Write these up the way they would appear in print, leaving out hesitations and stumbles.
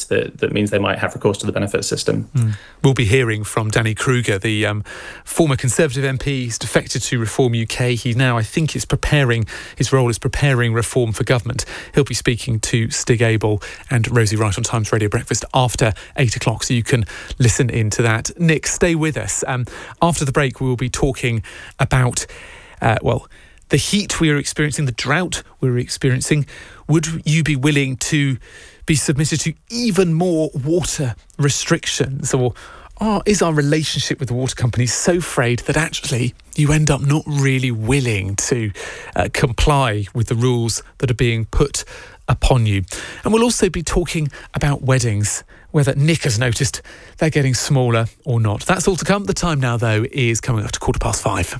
benefits that means they might have recourse to the benefits system. We'll be hearing from Danny Kruger, the former Conservative MP. He's defected to Reform UK. He now, I think, his role is preparing reform for government. He'll be speaking to Stig Abel and Rosie Wright on Times Radio Breakfast after 8 o'clock, so you can listen into that. Nick, stay with us. After the break, we will be talking about, the heat we are experiencing, the drought we're experiencing. Would you be willing to be submitted to even more water restrictions? Or is our relationship with the water companies so frayed that actually you end up not really willing to comply with the rules that are being put upon you? And we'll also be talking about weddings, whether Nick has noticed they're getting smaller or not. That's all to come. The time now, though, is coming up to 5:15.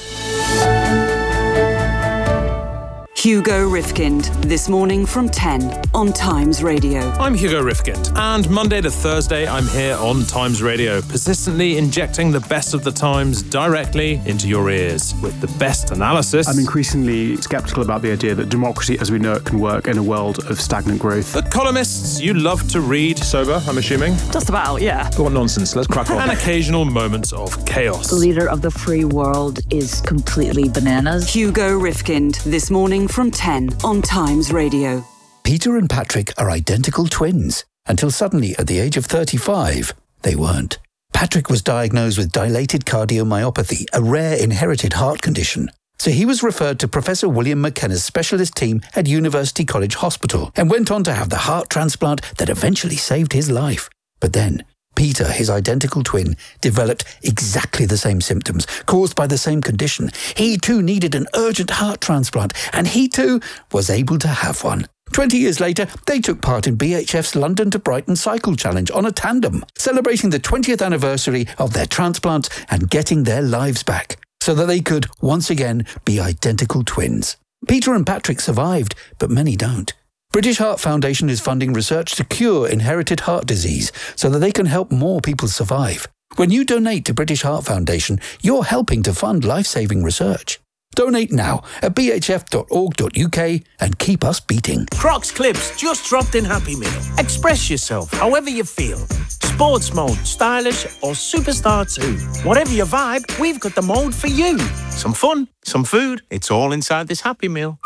Hugo Rifkind, this morning from 10 on Times Radio. I'm Hugo Rifkind, and Monday to Thursday I'm here on Times Radio, persistently injecting the best of the Times directly into your ears with the best analysis. I'm increasingly sceptical about the idea that democracy as we know it can work in a world of stagnant growth. The columnists you love to read. Sober, I'm assuming? Just about, yeah. What nonsense, let's crack on. And occasional moments of chaos. The leader of the free world is completely bananas. Hugo Rifkind, this morning from 10 on Times Radio. Peter and Patrick are identical twins, until suddenly at the age of 35, they weren't. Patrick was diagnosed with dilated cardiomyopathy, a rare inherited heart condition. So he was referred to Professor William McKenna's specialist team at University College Hospital and went on to have the heart transplant that eventually saved his life. But then, Peter, his identical twin, developed exactly the same symptoms caused by the same condition. He too needed an urgent heart transplant, and he too was able to have one. 20 years later, they took part in BHF's London to Brighton Cycle Challenge on a tandem, celebrating the 20th anniversary of their transplant and getting their lives back, so that they could once again be identical twins. Peter and Patrick survived, but many don't. British Heart Foundation is funding research to cure inherited heart disease so that they can help more people survive. When you donate to British Heart Foundation, you're helping to fund life-saving research. Donate now at bhf.org.uk and keep us beating. Crocs Clips just dropped in Happy Meal. Express yourself however you feel. Sports mode, stylish or superstar too. Whatever your vibe, we've got the mode for you. Some fun, some food, it's all inside this Happy Meal.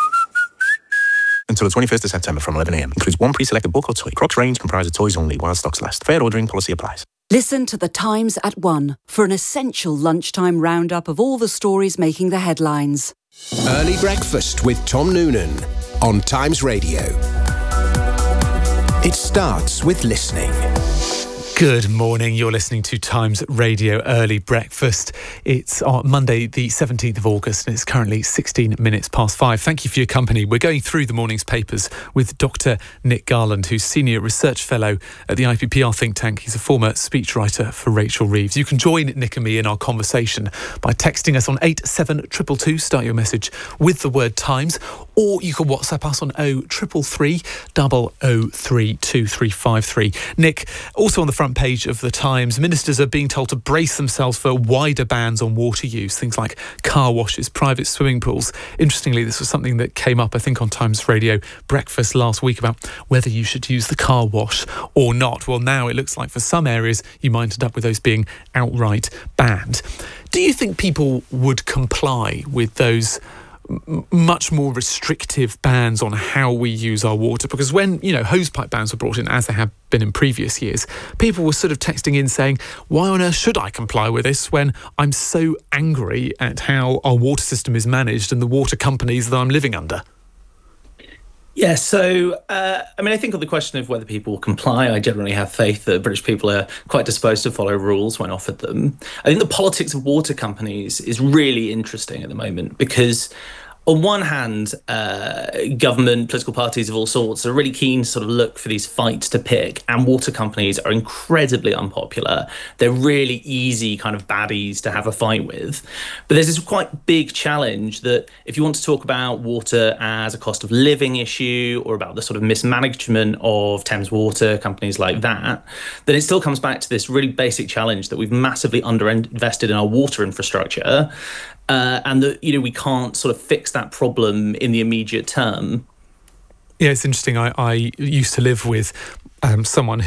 Until the 21st of September from 11 a.m. Includes one pre-selected book or toy. Crocs range comprises toys only while stocks last. Fair ordering policy applies. Listen to The Times at 1 for an essential lunchtime roundup of all the stories making the headlines. Early Breakfast with Tom Noonan on Times Radio. It starts with listening. Good morning. You're listening to Times Radio Early Breakfast. It's on Monday, the 17th of August, and it's currently 16 minutes past 5. Thank you for your company. We're going through the morning's papers with Dr. Nick Garland, who's Senior Research Fellow at the IPPR think tank. He's a former speechwriter for Rachel Reeves. You can join Nick and me in our conversation by texting us on 87222. Start your message with the word Times, or you can WhatsApp us on 0333 003 2353. Nick, also on the front page of the Times, ministers are being told to brace themselves for wider bans on water use, things like car washes, private swimming pools. Interestingly, this was something that came up, I think, on Times Radio Breakfast last week about whether you should use the car wash or not. Well, now it looks like for some areas you might end up with those being outright banned. Do you think people would comply with those much more restrictive bans on how we use our water? Because when, hosepipe bans were brought in, as they have been in previous years, people were sort of texting in saying, why on earth should I comply with this when I'm so angry at how our water system is managed and the water companies that I'm living under? Yeah, so, I think on the question of whether people will comply, I generally have faith that British people are quite disposed to follow rules when offered them. I think the politics of water companies is really interesting at the moment because on one hand, government, political parties of all sorts are really keen to sort of look for these fights to pick, and water companies are incredibly unpopular. They're really easy kind of baddies to have a fight with. But there's this quite big challenge that if you want to talk about water as a cost of living issue or about the sort of mismanagement of Thames Water, companies like that, then it still comes back to this really basic challenge that we've massively underinvested in our water infrastructure. And that, we can't sort of fix that problem in the immediate term. Yeah, it's interesting. I used to live with someone